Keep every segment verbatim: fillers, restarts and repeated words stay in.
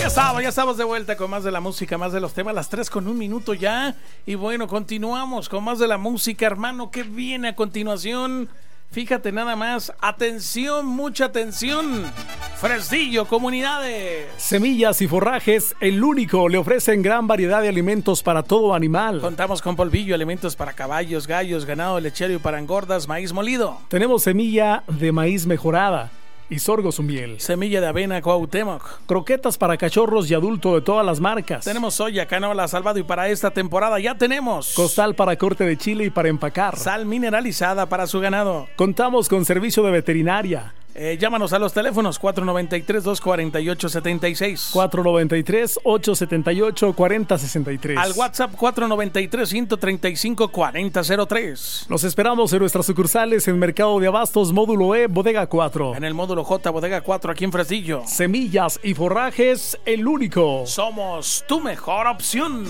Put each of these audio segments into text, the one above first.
estamos, ya estamos de vuelta con más de la música, más de los temas, las tres con un minuto ya. Y bueno, continuamos con más de la música, hermano. ¿Qué viene a continuación? Fíjate nada más, atención, mucha atención. Fresnillo, comunidades. Semillas y Forrajes, el único, le ofrecen gran variedad de alimentos para todo animal. Contamos con polvillo, alimentos para caballos, gallos, ganado lechero y para engordas, maíz molido. Tenemos semilla de maíz mejorada y sorgo su miel. Semilla de avena Cuauhtémoc. Croquetas para cachorros y adulto de todas las marcas. Tenemos soya, canola, salvado y para esta temporada ya tenemos costal para corte de chile y para empacar. Sal mineralizada para su ganado. Contamos con servicio de veterinaria. Eh, llámanos a los teléfonos cuatro noventa y tres, dos cuarenta y ocho, setenta y seis. cuatro noventa y tres, ocho setenta y ocho, cuarenta sesenta y tres. Al WhatsApp cuatro noventa y tres, ciento treinta y cinco, cuarenta cero tres. Los esperamos en nuestras sucursales en Mercado de Abastos, Módulo E, Bodega cuatro. En el Módulo J, Bodega cuatro, aquí en Fresnillo. Semillas y Forrajes, el único. Somos tu mejor opción.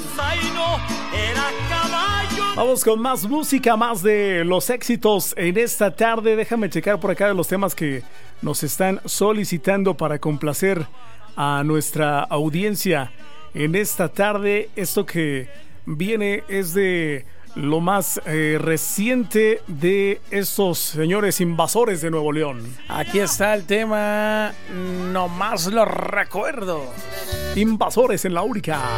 Vamos con más música, más de los éxitos en esta tarde. Déjame checar por acá de los temas que nos están solicitando para complacer a nuestra audiencia en esta tarde. Esto que viene es de lo más eh, reciente de estos señores invasores de Nuevo León. Aquí está el tema, nomás lo recuerdo. Invasores en la Única.